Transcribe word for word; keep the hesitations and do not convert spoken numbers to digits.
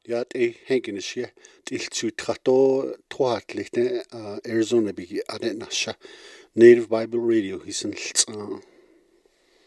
Ja, det hengenes je tiltsutrato troatlichte Arizona bigi adenasha Native Bible Radio hisenltsa